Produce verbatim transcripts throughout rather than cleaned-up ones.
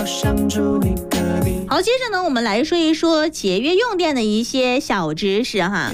好，接着呢，我们来说一说节约用电的一些小知识哈。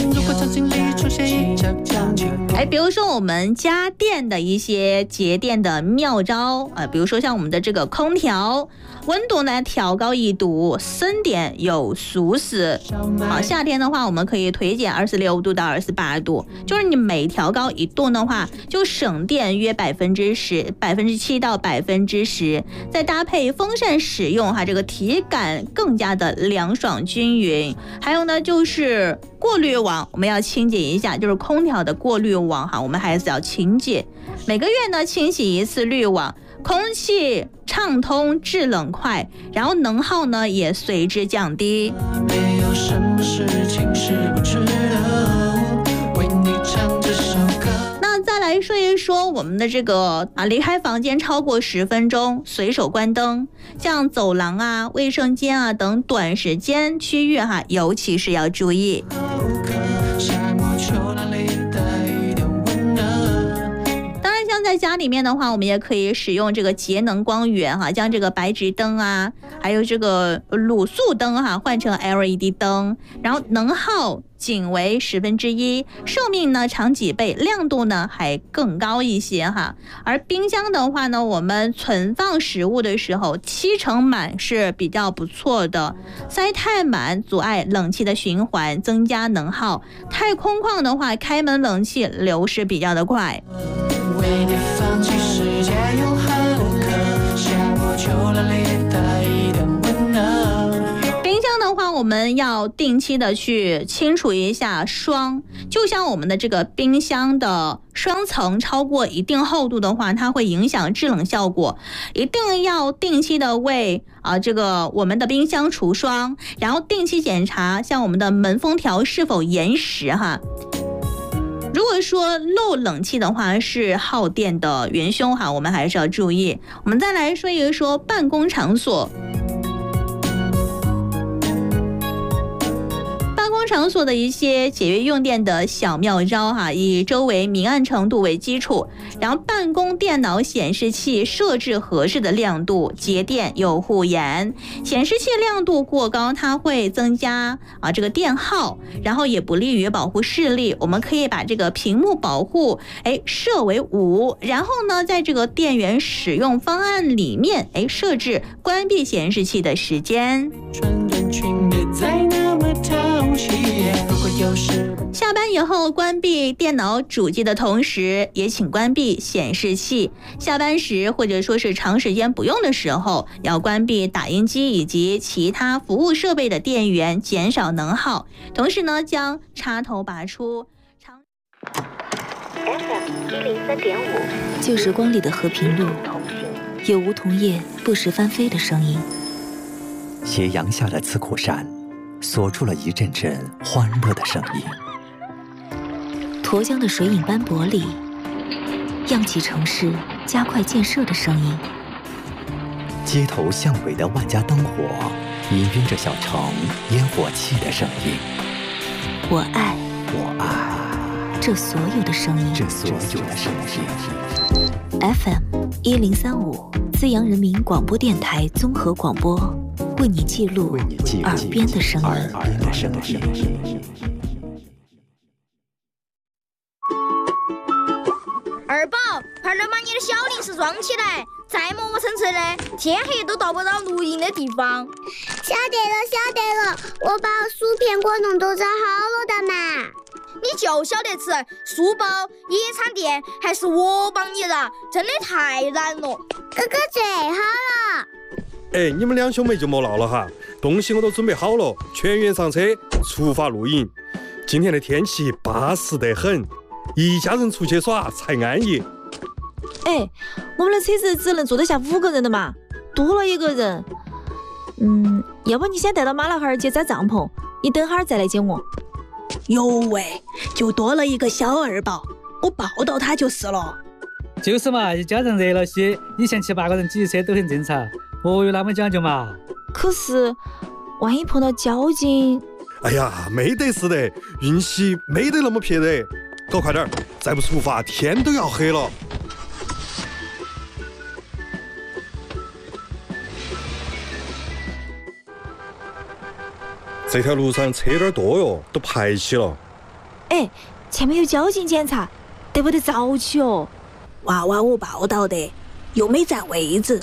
哎，比如说我们家电的一些节电的妙招啊，比如说像我们的这个空调，温度呢调高一度，省电又舒适。好，夏天的话，我们可以推荐二十六度到二十八度，就是你每调高一度的话，就省电约百分之十、百分之七到百分之十。再搭配风扇使用哈，这个体感更加的凉爽均匀。还有呢，就是过滤网，我们要清洁一下，就是空调的过滤网哈，我们还是要清洁。每个月呢清洗一次滤网，空气畅通，制冷快，然后能耗呢也随之降低。没有什么事情是不值得为你唱这首歌。那再来说一说我们的这个啊，离开房间超过十分钟随手关灯，像走廊啊、卫生间啊等短时间区域哈，尤其是要注意。在家里面的话，我们也可以使用这个节能光源哈，将这个白炽灯啊，还有这个卤素灯哈，换成 L E D 灯，然后能耗仅为十分之一，寿命呢长几倍，亮度呢还更高一些哈。而冰箱的话呢，我们存放食物的时候，七成满是比较不错的，塞太满阻碍冷气的循环，增加能耗；太空旷的话，开门冷气流失比较的快。为你放弃世界又何可，夏末秋凉里带一点温热。冰箱的话，我们要定期的去清除一下霜，就像我们的这个冰箱的霜层超过一定厚度的话，它会影响制冷效果，一定要定期的为啊这个我们的冰箱除霜，然后定期检查像我们的门封条是否严实哈。如果说漏冷气的话是耗电的元凶哈，我们还是要注意。我们再来说一说办公场所。办公场所的一些节约用电的小妙招哈，以周围明暗程度为基础，然后办公电脑显示器设置合适的亮度，节电又护眼。显示器亮度过高，它会增加啊这个电耗，然后也不利于保护视力。我们可以把这个屏幕保护哎设为五，然后呢，在这个电源使用方案里面哎设置关闭显示器的时间。下班以后关闭电脑主机的同时，也请关闭显示器。下班时或者说是长时间不用的时候，要关闭打印机以及其他服务设备的电源，减少能耗。同时呢，将插头拔出。 F M 一零三点五，旧时光里的和平路，有梧桐叶不时翻飞的声音。 斜阳下的刺口山，锁出了一阵阵欢乐的声音。 沱江的水影斑驳里，漾起城市加快建设的声音。 街头巷尾的万家灯火，氤氲着小城烟火气的声音。 我爱， 我爱这所有的声音， 这所有的声音。 F M 一零三五，资阳人民广播电台综合广播，为你记录耳边的声音。耳边的声音。 二宝，快点把你的小零食装起来，再磨磨蹭蹭的，天黑都到不到录音的地方。 晓得了，晓得了，我把薯片果冻都装好了的嘛。 你就晓得吃书包、野餐垫，还是我帮你的，真的太难了。 哥哥最好了。 哎，你们两兄妹就莫闹了哈，东西我都准备好了，全员上车，出发露营。今天的天气巴适得很，一家人出去耍才安逸。 哎，我们的车子只能坐得下五个人的嘛，多了一个人，嗯，要不你先带到马老汉儿去扎帐篷，你等会儿再来接我。 哟喂，就多了一个小二宝，我抱到他就是了。 就是嘛，一家人热闹些，以前七八个人挤车都很正常，何有那么讲究嘛？ 可是万一碰到交警…… 哎呀，没得事的，运气没得那么撇的，搞快点，再不出发天都要黑了。 这条路上车有点多哟，都排起了。 哎，前面有交警检查，得不得早起哦？ 娃娃我报道的，又没占位置。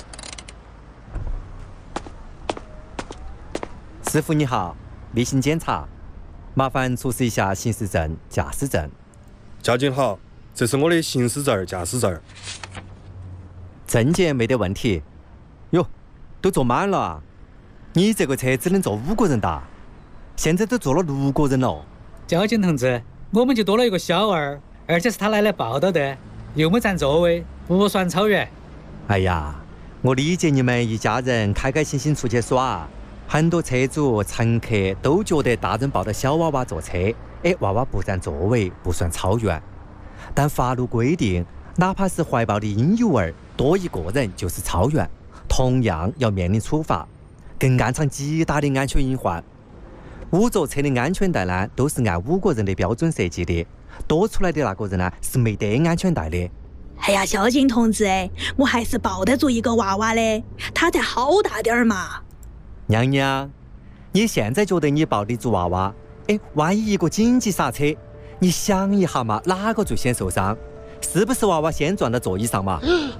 师傅你好，例行检查，麻烦出示一下行驶证、驾驶证。 交警好，这是我的行驶证、驾驶证。 证件没得问题。哟，都坐满了啊！你这个车只能坐五个人的，现在都坐了六个人了。 交警同志，我们就多了一个小儿，而且是他来来报道的，又没占座位，不算超员。 哎呀，我理解你们一家人开开心心出去耍，很多车主乘客都觉得大人抱着小娃娃坐车，哎，娃娃不占座位不算超员。但法律规定，哪怕是怀抱的婴幼儿多一个人就是超员，同样要面临处罚，更暗藏极大的安全隐患。五座车的安全带呢，都是按五个人的标准设计的，多出来的那个人呢是没得安全带的。 哎呀，交警同志，我还是抱得住一个娃娃的，他才好大点儿嘛。 娘娘，你现在觉得你抱得住娃娃？哎，万一一个紧急刹车，你想一下嘛，哪个最先受伤？是不是娃娃先撞到座椅上嘛？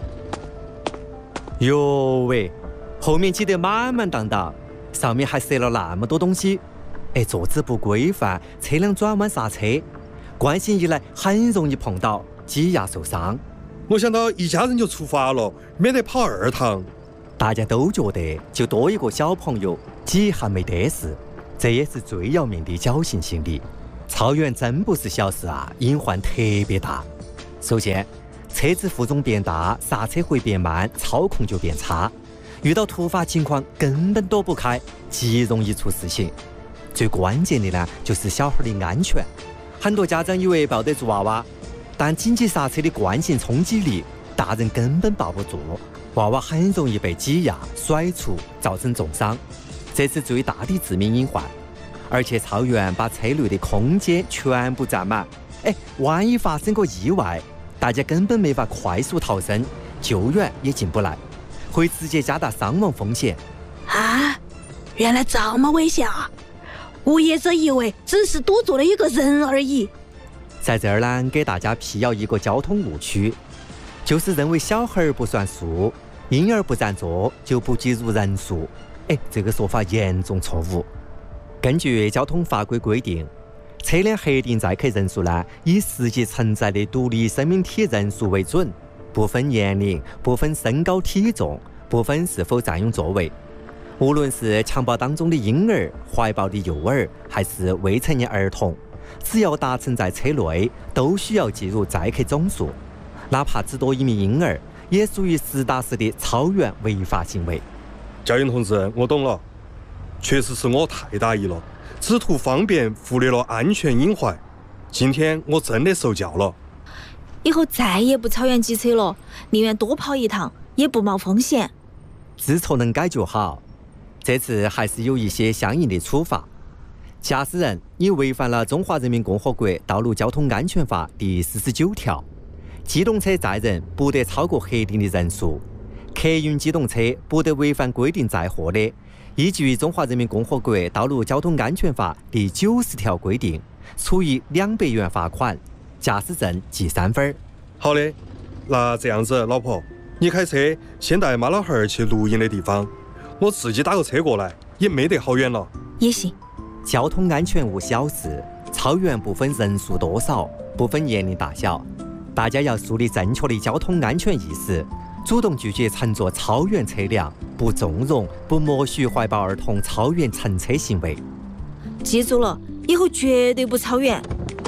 哟喂，后面挤得满满当当，上面还塞了那么多东西，哎，坐姿不规范，车辆转弯刹车，惯性一来很容易碰到，挤压受伤。 我想到一家人就出发了，免得跑二趟。 大家都觉得就多一个小朋友，挤一下没得事，这也是最要命的侥幸心理。超员真不是小事啊，隐患特别大。首先，车子负重变大，刹车会变慢，操控就变差，遇到突发情况根本躲不开，极容易出事情。最关键的呢，就是小孩的安全。很多家长以为抱得住娃娃，但紧急刹车的惯性冲击力，大人根本抱不住，娃娃很容易被挤压、甩出，造成重伤，这是最大的致命隐患。而且超员把车内的空间全部占满，哎，万一发生个意外，大家根本没法快速逃生，救援也进不来，会直接加大伤亡风险。 啊，原来这么危险啊！我一直以为只是多坐了一个人而已。 在这儿呢，给大家辟谣一个交通误区，就是认为小孩不算数，婴儿不占座就不计入人数。哎，这个说法严重错误。根据交通法规规定，车辆核定载客人数呢，以实际承载的独立生命体人数为准，不分年龄，不分身高体重，不分是否占用座位。无论是襁褓当中的婴儿、怀抱的幼儿，还是未成年儿童，只要达成在车内，都需要计入载客总数。哪怕只多一名婴儿，也属于实打实的超员违法行为。 交警同志，我懂了，确实是我太大意了，只图方便，忽略了安全隐患。今天我真的受教了， 以后再也不超员挤车了，宁愿多跑一趟，也不冒风险。 知错能改就好。这次还是有一些相应的处罚。驾驶人，你违反了《中华人民共和国道路交通安全法》第四十九条，机动车载人不得超过核定的人数，客运机动车不得违反规定载货的，依据《中华人民共和国道路交通安全法》第九十条规定，处以两百元罚款，驾驶证记三分。 好的，那这样子，老婆，你开车先带妈老汉儿去露营的地方，我自己打个车过来，也没得好远了。 也行。 交通安全无小事，超员不分人数多少，不分年龄大小，大家要树立正确的交通安全意识，主动拒绝乘坐超员车辆，不纵容、不默许怀抱儿童超员乘车行为。 记住了，以后绝对不超员。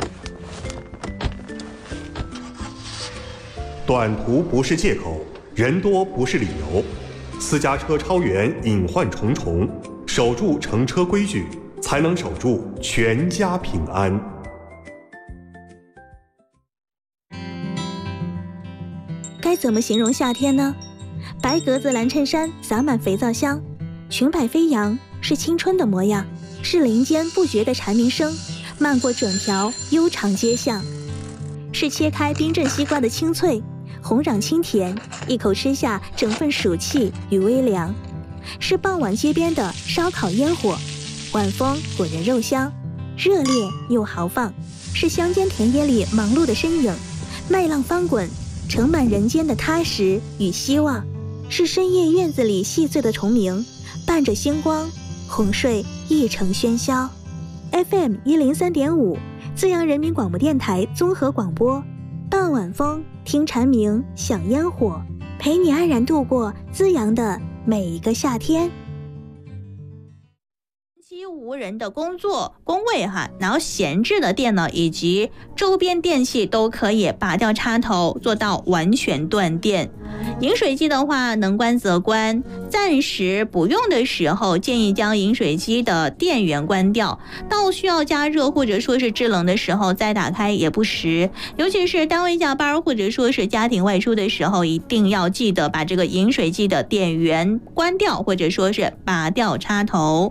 短途不是借口，人多不是理由。私家车超员隐患重重，守住乘车规矩，才能守住全家平安。 该怎么形容夏天呢？白格子蓝衬衫洒满肥皂香，裙摆飞扬，是青春的模样，是林间不绝的蝉鸣声，漫过整条悠长街巷，是切开冰镇西瓜的清脆，红壤清甜，一口吃下整份暑气与微凉，是傍晚街边的烧烤烟火， 晚风裹着肉香，热烈又豪放，是乡间田野里忙碌的身影。麦浪翻滚，盛满人间的踏实与希望，是深夜院子里细碎的虫鸣，伴着星光，哄睡一城喧嚣。F M 一零三点五，资阳人民广播电台综合广播，傍晚风，听蝉鸣，享烟火，陪你安然度过资阳的每一个夏天。 无人的工作工位哈，然后闲置的电脑以及周边电器都可以拔掉插头，做到完全断电。饮水机的话，能关则关，暂时不用的时候，建议将饮水机的电源关掉，到需要加热或者说是制冷的时候再打开也不时。尤其是单位下班或者说是家庭外出的时候，一定要记得把这个饮水机的电源关掉，或者说是拔掉插头。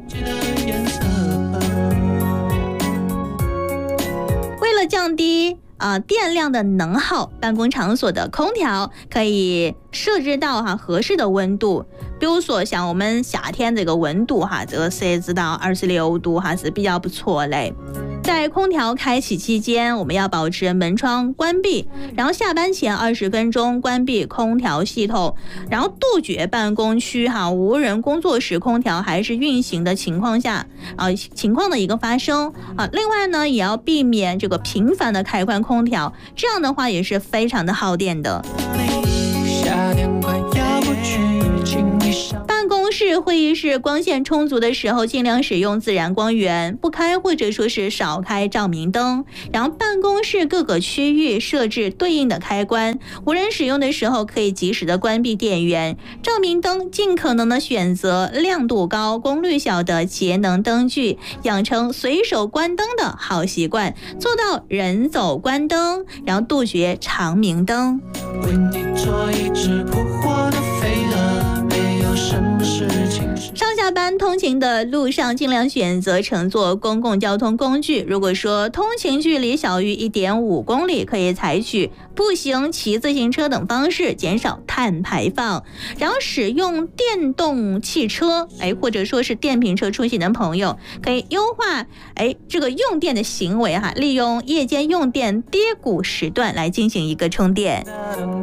为了降低呃电量的能耗，办公场所的空调可以设置到哈合适的温度。比如说像我们夏天这个温度哈，这个设置到二十六度哈是比较不错嘞。在空调开启期间，我们要保持门窗关闭，然后下班前二十分钟关闭空调系统，然后杜绝办公区哈无人工作时空调还是运行的情况下啊情况的一个发生啊。另外呢，也要避免这个频繁的开关空调，这样的话也是非常的耗电的。办公室、会议室光线充足的时候，尽量使用自然光源，不开或者说是少开照明灯。然后办公室各个区域设置对应的开关，无人使用的时候可以及时的关闭电源。照明灯尽可能的选择亮度高、功率小的节能灯具，养成随手关灯的好习惯，做到人走关灯，然后杜绝长明灯。为你做一只扑火的飞蛾，没有什么事情。上下班通勤的路上，尽量选择乘坐公共交通工具。如果说通勤距离小于 一点五公里，可以采取步行、骑自行车等方式减少碳排放。然后使用电动汽车，哎，或者说是电瓶车出行的朋友，可以优化哎这个用电的行为哈，利用夜间用电低谷时段来进行一个充电。